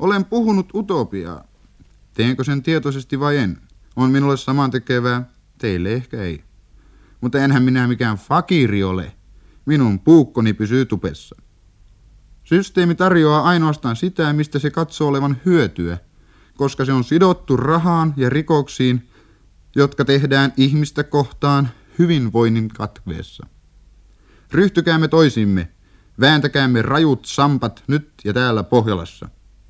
Olen puhunut utopiaa. Teenkö sen tietoisesti vai en? On minulle samantekevää, teille ehkä ei. Mutta enhän minä mikään fakiri ole. Minun puukkoni pysyy tupessa. Systeemi tarjoaa ainoastaan sitä, mistä se katsoo olevan hyötyä, koska se on sidottu rahaan ja rikoksiin, jotka tehdään ihmistä kohtaan hyvinvoinnin katveessa. Ryhtykäämme toisimme, vääntäkäämme rajut sampat nyt ja täällä Pohjolassa.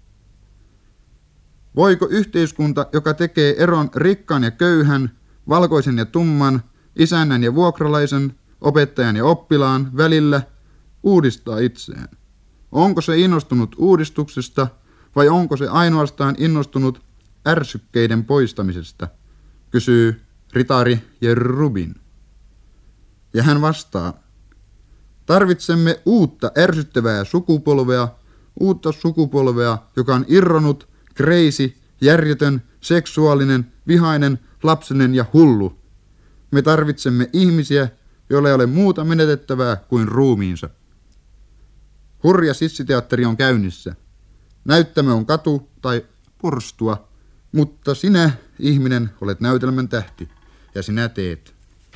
Voiko yhteiskunta, joka tekee eron rikkaan ja köyhän, valkoisen ja tumman, isännän ja vuokralaisen, opettajan ja oppilaan välillä, uudistaa itseään? Onko se innostunut uudistuksesta vai onko se ainoastaan innostunut ärsykkeiden poistamisesta, kysyy ritari Jerubin. Ja hän vastaa, tarvitsemme uutta ärsyttävää sukupolvea, joka on irronnut, crazy, järjetön, seksuaalinen, vihainen, lapsellinen ja hullu. Me tarvitsemme ihmisiä, joilla ei ole muuta menetettävää kuin ruumiinsa. Hurja sissiteatteri on käynnissä. Näyttämö on katu tai porstua, mutta sinä, ihminen, olet näytelmän tähti, ja sinä teet.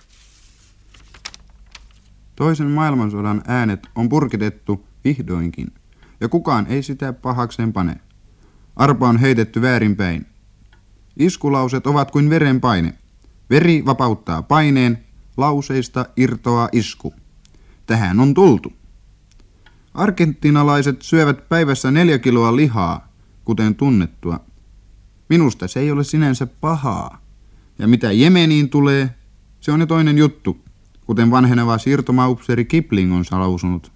Toisen maailmansodan äänet on purkitettu vihdoinkin, ja kukaan ei sitä pahakseen pane. Arpa on heitetty väärinpäin. Iskulauset ovat kuin verenpaine. Veri vapauttaa paineen, lauseista irtoaa isku. Tähän on tultu. Argentinalaiset syövät päivässä 4 kiloa lihaa, kuten tunnettua. Minusta se ei ole sinänsä pahaa. Ja mitä Jemeniin tulee, se on jo toinen juttu, kuten vanheneva siirtomaupseeri Kipling on lausunut.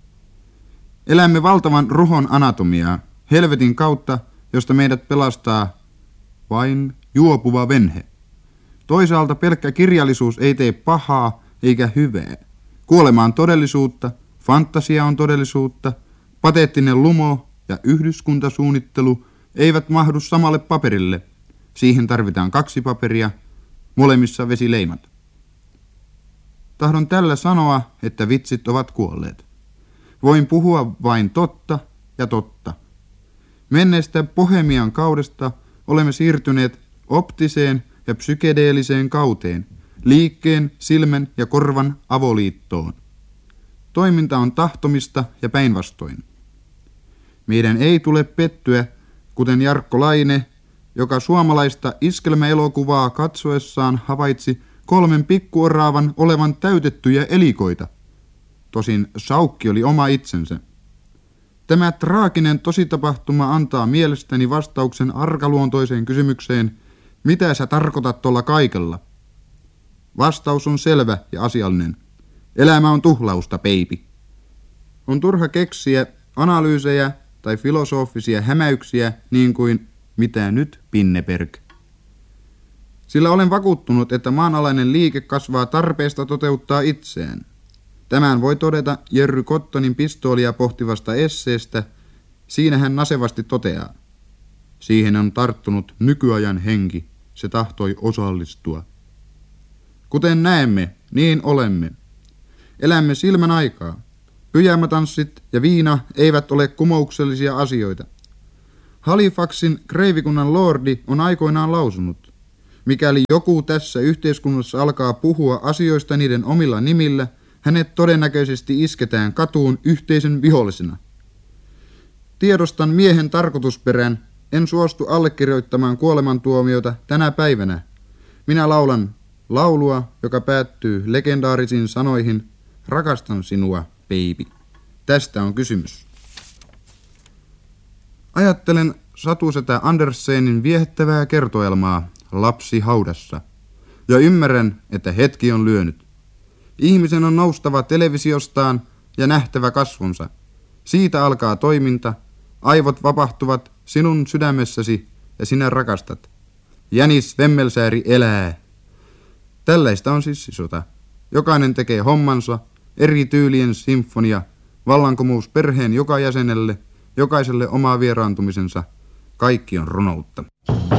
Elämme valtavan ruhon anatomiaa, helvetin kautta, josta meidät pelastaa vain juopuva venhe. Toisaalta pelkkä kirjallisuus ei tee pahaa eikä hyvää. Kuolema on todellisuutta, fantasia on todellisuutta, pateettinen lumo ja yhdyskuntasuunnittelu eivät mahdu samalle paperille. Siihen tarvitaan 2 paperia, molemmissa vesileimat. Tahdon tällä sanoa, että vitsit ovat kuolleet. Voin puhua vain totta ja totta. Menneestä Bohemian kaudesta olemme siirtyneet optiseen ja psykedeelliseen kauteen, liikkeen, silmän ja korvan avoliittoon. Toiminta on tahtomista ja päinvastoin. Meidän ei tule pettyä, kuten Jarkko Laine, joka suomalaista iskelmäelokuvaa katsoessaan havaitsi 3 pikkuoraavan olevan täytettyjä elikoita. Tosin saukki oli oma itsensä. Tämä traaginen tositapahtuma antaa mielestäni vastauksen arkaluontoiseen kysymykseen, mitä sä tarkoitat tuolla kaikella? Vastaus on selvä ja asiallinen. Elämä on tuhlausta, peipi. On turha keksiä analyysejä tai filosofisia hämäyksiä niin kuin mitä nyt, Pinneberg. Sillä olen vakuuttunut, että maanalainen liike kasvaa tarpeesta toteuttaa itseään. Tämän voi todeta Jerry Cottonin pistoolia pohtivasta esseestä. Siinä hän nasevasti toteaa. Siihen on tarttunut nykyajan henki. Se tahtoi osallistua. Kuten näemme, niin olemme. Elämme silmän aikaa. Pyjamatanssit ja viina eivät ole kumouksellisia asioita. Halifaxin kreivikunnan lordi on aikoinaan lausunut. Mikäli joku tässä yhteiskunnassa alkaa puhua asioista niiden omilla nimillä, hänet todennäköisesti isketään katuun yhteisen vihollisena. Tiedostan miehen tarkoitusperän, en suostu allekirjoittamaan kuolemantuomiota tänä päivänä. Minä laulan laulua, joka päättyy legendaarisiin sanoihin, rakastan sinua, baby. Tästä on kysymys. Ajattelen satusetä Andersenin viehättävää kertoelmaa Lapsi haudassa, ja ymmärrän, että hetki on lyönyt. Ihmisen on noustava televisiostaan ja nähtävä kasvonsa. Siitä alkaa toiminta, aivot vapahtuvat sinun sydämessäsi ja sinä rakastat. Jänis Vemmelsääri elää. Tällaista on sissisota. Jokainen tekee hommansa, eri tyylien sinfonia, vallankumous perheen joka jäsenelle, jokaiselle oma vieraantumisensa. Kaikki on runoutta.